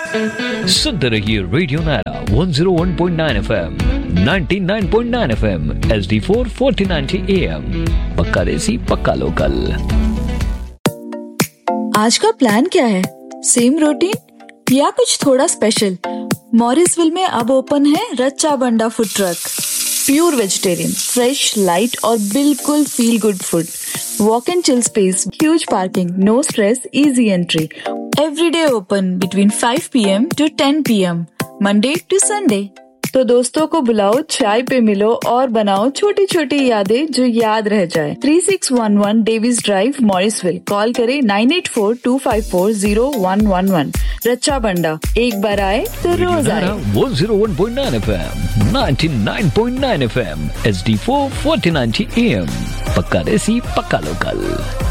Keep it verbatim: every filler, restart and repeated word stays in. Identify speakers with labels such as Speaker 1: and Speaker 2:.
Speaker 1: सुनते रहिए radio Naira one oh one point nine F M, ninety-nine point nine F M, H D four forty ninety A M. पक्का देसी पक्का local.
Speaker 2: आज का प्लान क्या है? सेम रूटीन या कुछ थोड़ा स्पेशल? मॉरिसविल में अब ओपन है रच्चा बंडा food truck. Pure vegetarian, fresh, light और बिल्कुल feel good food. Walk and chill space, huge parking, no stress, easy entry. Every day open between five p m to ten p m, Monday to Sunday. तो दोस्तों को बुलाओ, चाय पे मिलो और बनाओ छोटी छोटी यादें जो याद रह जाए। Three six one one Davis drive, Morrisville. Call करें nine eight four two five four zero one one one। रच्चा बंडा, एक बार आए तो रोज आए।
Speaker 1: one oh one point nine F M, ninety-nine point nine F M, H D four forty ninety A M. पक्का देसी पक्का local.